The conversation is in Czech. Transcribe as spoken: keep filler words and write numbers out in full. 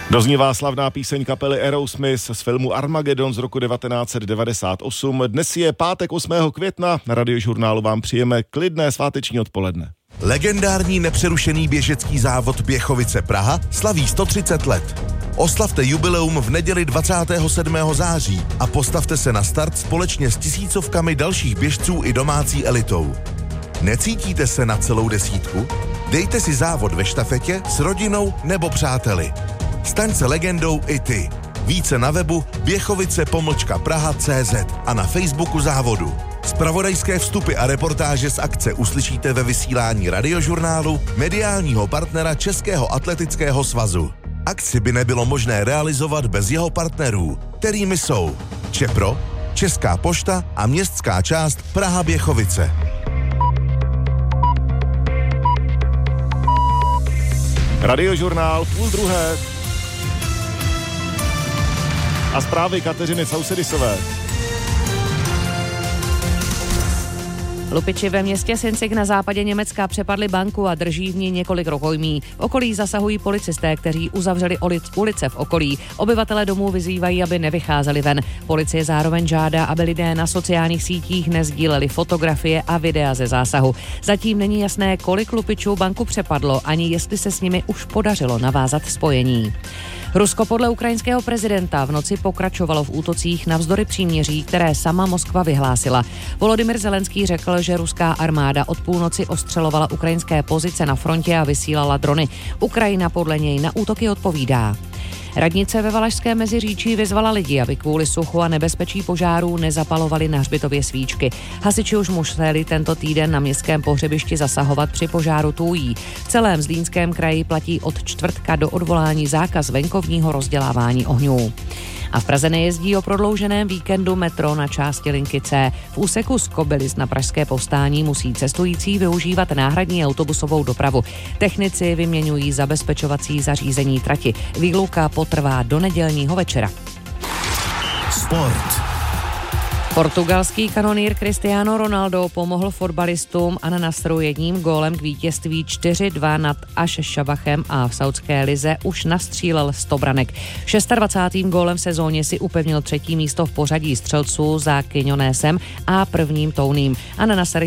Doznívá slavná píseň kapely Aerosmith z filmu Armageddon z roku devatenáct set devadesát osm. Dnes je pátek osmého května, na Radiožurnálu vám přijeme klidné sváteční odpoledne. Legendární nepřerušený běžecký závod Běchovice Praha slaví sto třicet let. Oslavte jubileum v neděli dvacátého sedmého září a postavte se na start společně s tisícovkami dalších běžců i domácí elitou. Necítíte se na celou desítku? Dejte si závod ve štafetě s rodinou nebo přáteli. Staň se legendou i ty. Více na webu běchovice pomlčka praha tečka cé zet a na Facebooku závodu. Zpravodajské vstupy a reportáže z akce uslyšíte ve vysílání Radiožurnálu, mediálního partnera Českého atletického svazu. Akci by nebylo možné realizovat bez jeho partnerů, kterými jsou Čepro, Česká pošta a městská část Praha Běchovice. Radiožurnál půl druhé. A zprávy Kateřiny Sausedisové. Lupiči ve městě Sinzig na západě Německa přepadli banku a drží v ní několik rukojmí. V okolí zasahují policisté, kteří uzavřeli ulice v okolí. Obyvatelé domů vyzývají, aby nevycházeli ven. Policie zároveň žádá, aby lidé na sociálních sítích nesdíleli fotografie a videa ze zásahu. Zatím není jasné, kolik lupičů banku přepadlo, ani jestli se s nimi už podařilo navázat spojení. Rusko podle ukrajinského prezidenta v noci pokračovalo v útocích navzdory příměří, které sama Moskva vyhlásila. Volodymyr Zelenský řekl, že ruská armáda od půlnoci ostřelovala ukrajinské pozice na frontě a vysílala drony. Ukrajina podle něj na útoky odpovídá. Radnice ve Valašském Meziříčí vyzvala lidi, aby kvůli suchu a nebezpečí požárů nezapalovali na hřbitově svíčky. Hasiči už museli tento týden na městském pohřebišti zasahovat při požáru Tůjí. V celém Zlínském kraji platí od čtvrtka do odvolání zákaz venkovního rozdělávání ohňů. A v Praze nejezdí o prodlouženém víkendu metro na části linky C. V úseku z Kobylis na Pražské povstání musí cestující využívat náhradní autobusovou dopravu. Technici vyměňují zabezpečovací zařízení trati. Výluka potrvá do nedělního večera. Sport. Portugalský kanonýr Cristiano Ronaldo pomohl fotbalistům Al Nassru jedním gólem k vítězství čtyři dva nad Až Šabachem a v saudské lize už nastřílel sto branek. dvacátým šestým gólem v sezóně si upevnil třetí místo v pořadí střelců za Quiñonesem a prvním Touným. Al Nassr